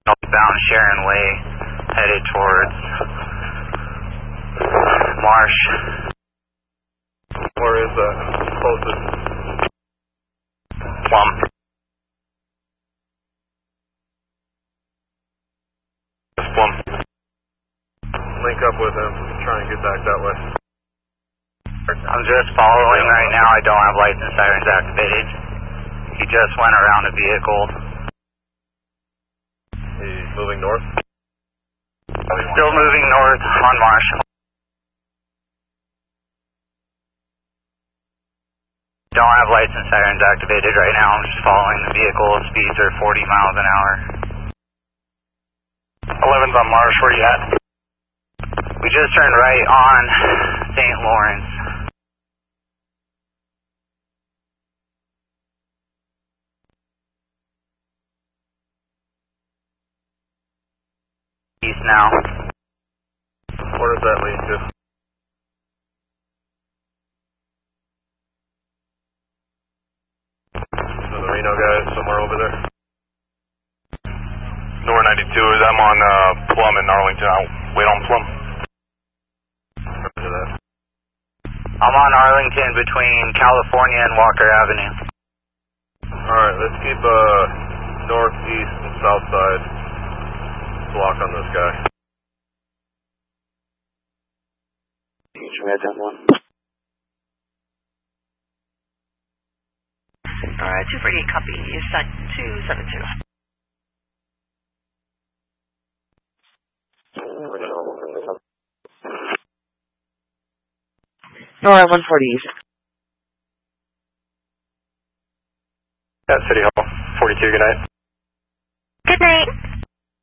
Bound Sharon Way, headed towards Marsh. Where is that closest? Plum. Plum. Link up with him, try and get back that way. I'm just following right now. I don't have lights and sirens activated. He just went around a vehicle. He's moving north? Still moving north on Marsh. Don't have lights and sirens activated right now. I'm just following the vehicle. Speeds are 40 miles an hour. 11's on Marsh. Where you at? We just turned right on St. Lawrence. East now. Where does that lead to? So the Reno guys somewhere over there? North 92 is I'm on Plum in Arlington. I'll wait on Plum. Roger that. I'm on Arlington between California and Walker Avenue. Alright, let's keep northeast and south side block on this guy. Alright, 248 copy. You set 272. Nora 140 East. At City Hall, 42, good night. Good night.